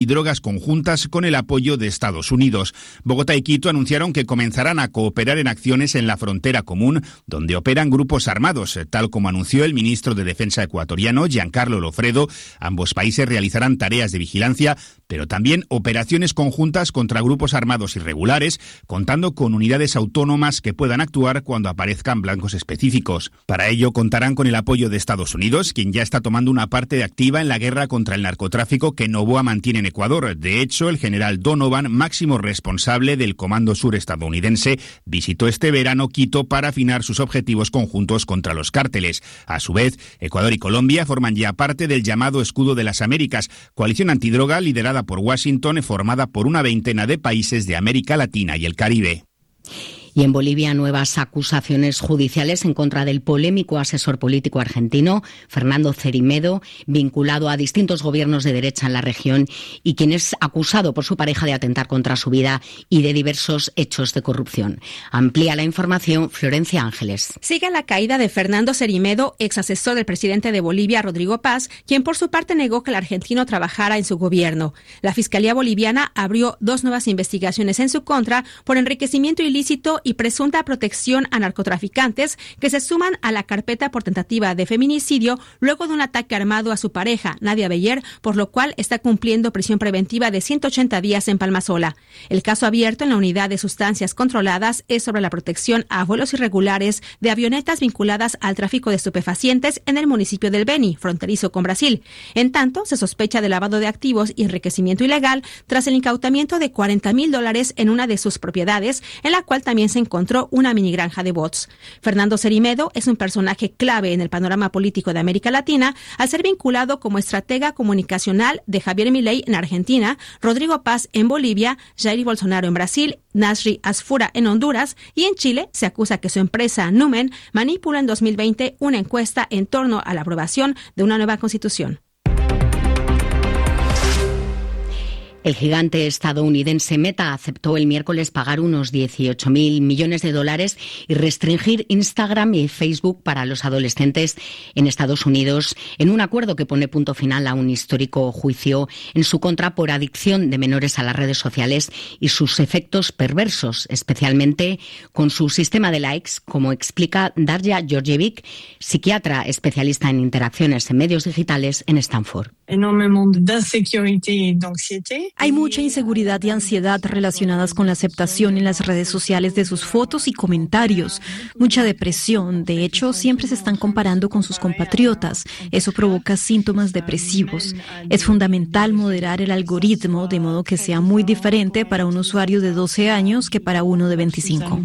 antidrogas conjuntas con el apoyo de Estados Unidos. Bogotá y Quito anunciaron que comenzarán a cooperar en acciones en la frontera común, donde operan grupos armados, tal como anunció el ministro de Defensa ecuatoriano, Giancarlo Lofredo. Ambos países realizarán tareas de vigilancia, pero también operaciones conjuntas contra grupos armados irregulares, contando con unidades autónomas que puedan actuar cuando aparezcan blancos específicos. Para ello contarán con el apoyo de Estados Unidos, quien ya está tomando una parte activa en la guerra contra el narcotráfico que Noboa mantiene en Ecuador. De hecho, el general Donovan, máximo responsable del Comando Sur estadounidense, visitó este verano Quito para afinar sus objetivos conjuntos contra los cárteles. A su vez, Ecuador y Colombia forman ya parte del llamado Escudo de las Américas, coalición antidroga liderada por Washington y formada por una veintena de países de América Latina y el Caribe. Y en Bolivia, nuevas acusaciones judiciales en contra del polémico asesor político argentino Fernando Cermedo, vinculado a distintos gobiernos de derecha en la región y quien es acusado por su pareja de atentar contra su vida y de diversos hechos de corrupción. Amplía la información Florencia Ángeles. Sigue la caída de Fernando Cermedo, ex asesor del presidente de Bolivia, Rodrigo Paz, quien por su parte negó que el argentino trabajara en su gobierno. La Fiscalía Boliviana abrió 2 nuevas investigaciones en su contra por enriquecimiento ilícito y presunta protección a narcotraficantes que se suman a la carpeta por tentativa de feminicidio luego de un ataque armado a su pareja, Nadia Beller, por lo cual está cumpliendo prisión preventiva de 180 días en Palmasola. El caso abierto en la Unidad de Sustancias Controladas es sobre la protección a vuelos irregulares de avionetas vinculadas al tráfico de estupefacientes en el municipio del Beni, fronterizo con Brasil. En tanto, se sospecha de lavado de activos y enriquecimiento ilegal tras el incautamiento de $40,000 en una de sus propiedades, en la cual también se encontró una mini granja de bots. Fernando Cermedo es un personaje clave en el panorama político de América Latina al ser vinculado como estratega comunicacional de Javier Milei en Argentina, Rodrigo Paz en Bolivia, Jair Bolsonaro en Brasil, Nasri Asfura en Honduras y en Chile se acusa que su empresa Numen manipuló en 2020 una encuesta en torno a la aprobación de una nueva constitución. El gigante estadounidense Meta aceptó el miércoles pagar unos $18.000 millones y restringir Instagram y Facebook para los adolescentes en Estados Unidos en un acuerdo que pone punto final a un histórico juicio en su contra por adicción de menores a las redes sociales y sus efectos perversos, especialmente con su sistema de likes, como explica Darja Georgievic, psiquiatra especialista en interacciones en medios digitales en Stanford. Hay mucha inseguridad y ansiedad relacionadas con la aceptación en las redes sociales de sus fotos y comentarios. Mucha depresión. De hecho, siempre se están comparando con sus compatriotas. Eso provoca síntomas depresivos. Es fundamental moderar el algoritmo de modo que sea muy diferente para un usuario de 12 años que para uno de 25.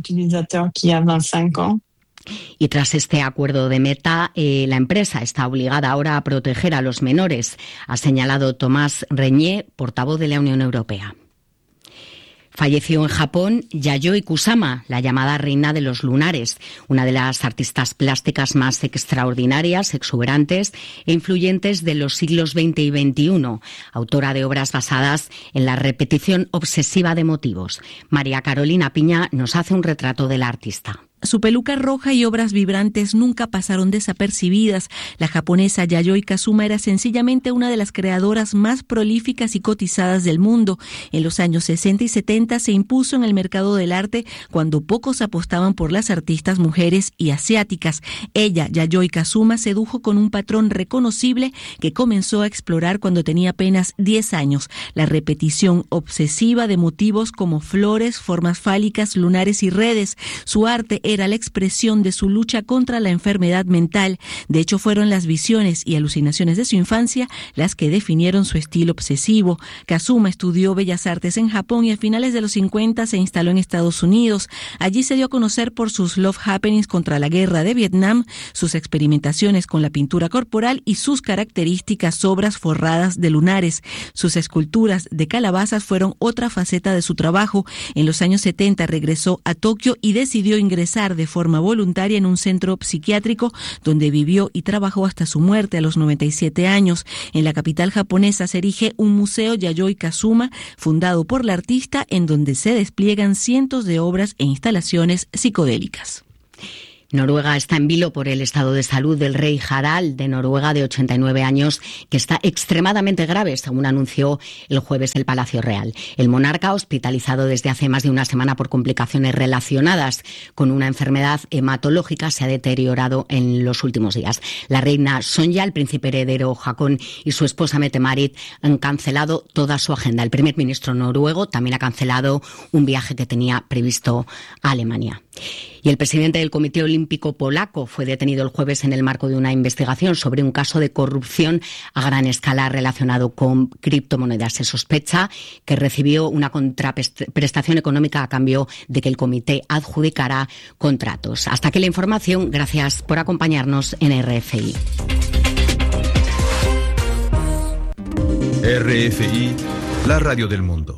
Y tras este acuerdo de Meta, la empresa está obligada ahora a proteger a los menores, ha señalado Tomás Reñé, portavoz de la Unión Europea. Falleció en Japón Yayoi Kusama, la llamada reina de los lunares, una de las artistas plásticas más extraordinarias, exuberantes e influyentes de los siglos XX y XXI, autora de obras basadas en la repetición obsesiva de motivos. María Carolina Piña nos hace un retrato de la artista. Su peluca roja y obras vibrantes nunca pasaron desapercibidas. La japonesa Yayoi Kusama era sencillamente una de las creadoras más prolíficas y cotizadas del mundo. En los años 60 y 70 se impuso en el mercado del arte cuando pocos apostaban por las artistas mujeres y asiáticas. Ella, Yayoi Kusama, sedujo con un patrón reconocible que comenzó a explorar cuando tenía apenas 10 años. La repetición obsesiva de motivos como flores, formas fálicas, lunares y redes. Su arte era la expresión de su lucha contra la enfermedad mental. De hecho, fueron las visiones y alucinaciones de su infancia las que definieron su estilo obsesivo. Kusama estudió Bellas Artes en Japón y a finales de los 50 se instaló en Estados Unidos. Allí se dio a conocer por sus love happenings contra la guerra de Vietnam, sus experimentaciones con la pintura corporal y sus características obras forradas de lunares. Sus esculturas de calabazas fueron otra faceta de su trabajo. En los años 70 regresó a Tokio y decidió ingresar de forma voluntaria en un centro psiquiátrico donde vivió y trabajó hasta su muerte a los 97 años. En la capital japonesa se erige un museo Yayoi Kusama, fundado por la artista, en donde se despliegan cientos de obras e instalaciones psicodélicas. Noruega está en vilo por el estado de salud del rey Harald de Noruega, de 89 años, que está extremadamente grave, según anunció el jueves el Palacio Real. El monarca, hospitalizado desde hace más de una semana por complicaciones relacionadas con una enfermedad hematológica, se ha deteriorado en los últimos días. La reina Sonja, el príncipe heredero Haakon y su esposa Mette-Marit han cancelado toda su agenda. El primer ministro noruego también ha cancelado un viaje que tenía previsto a Alemania. Y el presidente del Comité Olímpico polaco fue detenido el jueves en el marco de una investigación sobre un caso de corrupción a gran escala relacionado con criptomonedas. Se sospecha que recibió una contraprestación económica a cambio de que el comité adjudicara contratos. Hasta aquí la información. Gracias por acompañarnos en RFI. RFI, la radio del mundo.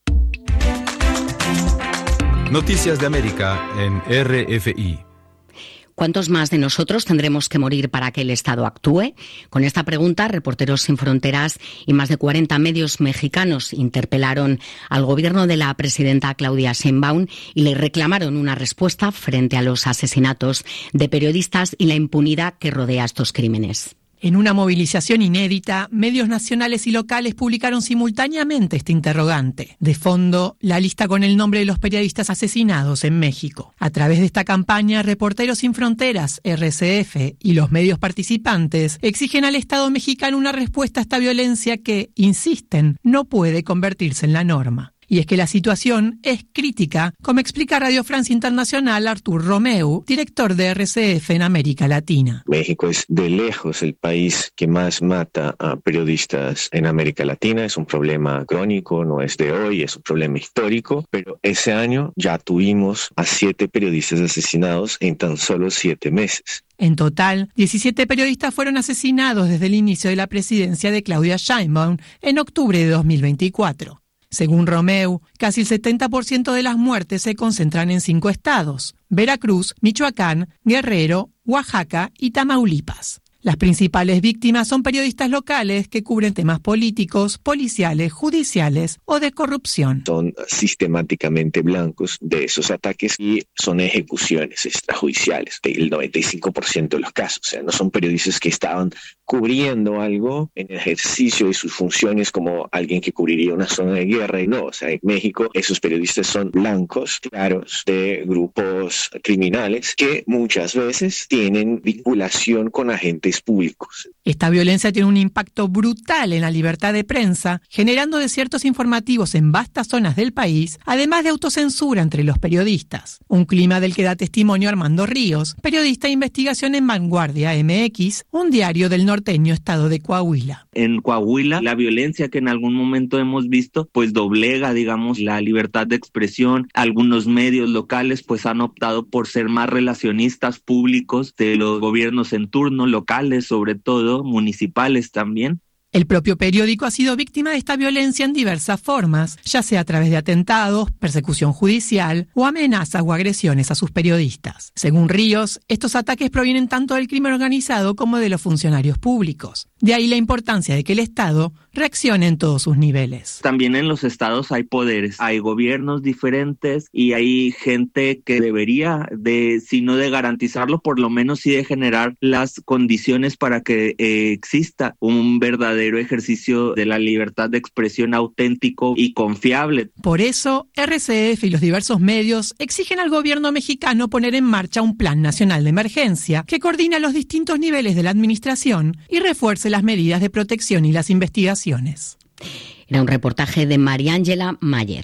Noticias de América en RFI. ¿Cuántos más de nosotros tendremos que morir para que el Estado actúe? Con esta pregunta, Reporteros Sin Fronteras y más de 40 medios mexicanos interpelaron al gobierno de la presidenta Claudia Sheinbaum y le reclamaron una respuesta frente a los asesinatos de periodistas y la impunidad que rodea estos crímenes. En una movilización inédita, medios nacionales y locales publicaron simultáneamente este interrogante. De fondo, la lista con el nombre de los periodistas asesinados en México. A través de esta campaña, Reporteros Sin Fronteras, RCF y los medios participantes exigen al Estado mexicano una respuesta a esta violencia que, insisten, no puede convertirse en la norma. Y es que la situación es crítica, como explica Radio France Internacional Artur Romeu, director de RCF en América Latina. México es de lejos el país que más mata a periodistas en América Latina. Es un problema crónico, no es de hoy, es un problema histórico, pero ese año ya tuvimos a 7 periodistas asesinados en tan solo 7 meses. En total, 17 periodistas fueron asesinados desde el inicio de la presidencia de Claudia Sheinbaum en octubre de 2024. Según Romeu, casi el 70% de las muertes se concentran en 5 estados: Veracruz, Michoacán, Guerrero, Oaxaca y Tamaulipas. Las principales víctimas son periodistas locales que cubren temas políticos, policiales, judiciales o de corrupción. Son sistemáticamente blancos de esos ataques y son ejecuciones extrajudiciales del 95% de los casos. O sea, no son periodistas que estaban cubriendo algo en el ejercicio de sus funciones como alguien que cubriría una zona de guerra. Y no, o sea, en México esos periodistas son blancos, claros, de grupos criminales que muchas veces tienen vinculación con agentes públicos. Esta violencia tiene un impacto brutal en la libertad de prensa, generando desiertos informativos en vastas zonas del país, además de autocensura entre los periodistas. Un clima del que da testimonio Armando Ríos, periodista de investigación en Vanguardia MX, un diario del norteño estado de Coahuila. En Coahuila, la violencia que en algún momento hemos visto, pues doblega, digamos, la libertad de expresión. Algunos medios locales, pues han optado por ser más relacionistas públicos de los gobiernos en turno, locales sobre todo, municipales también. El propio periódico ha sido víctima de esta violencia en diversas formas, ya sea a través de atentados, persecución judicial o amenazas o agresiones a sus periodistas. Según Ríos, estos ataques provienen tanto del crimen organizado como de los funcionarios públicos. De ahí la importancia de que el Estado reaccione en todos sus niveles. También en los estados hay poderes, hay gobiernos diferentes y hay gente que debería si no de garantizarlo, por lo menos sí de generar las condiciones para que exista un verdadero ejercicio de la libertad de expresión auténtico y confiable. Por eso, RCF y los diversos medios exigen al gobierno mexicano poner en marcha un plan nacional de emergencia que coordine los distintos niveles de la administración y refuerce las medidas de protección y las investigaciones. Era un reportaje de María Ángela Mayer.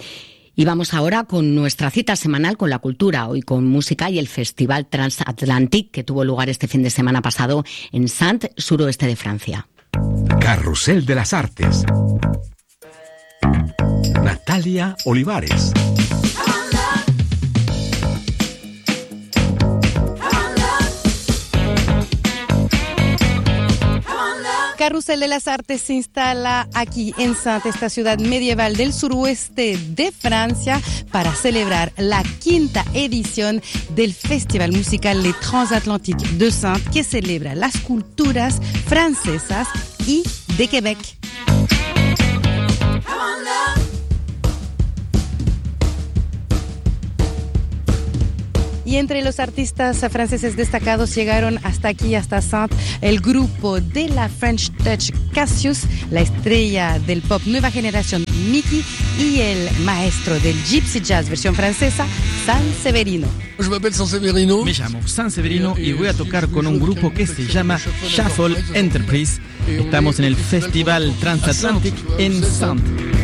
Y vamos ahora con nuestra cita semanal con la cultura, hoy con música y el Festival Transatlantique que tuvo lugar este fin de semana pasado en Saintes, suroeste de Francia. Carrusel de las Artes. Natalia Olivares. Carrusel de las Artes se instala aquí en Saintes, esta ciudad medieval del suroeste de Francia, para celebrar la 5ª edición del Festival musical Les Transatlantiques de Saintes, que celebra las culturas francesas y de Quebec. Y Y entre los artistas franceses destacados llegaron hasta aquí, hasta Saint, el grupo de la French Touch Cassius, la estrella del pop nueva generación Mickey y el maestro del Gypsy Jazz versión francesa, Sanseverino. Me llamo Sanseverino y voy a tocar con un grupo que se llama Shuffle Enterprise. Estamos en el Festival Transatlantic en Saint.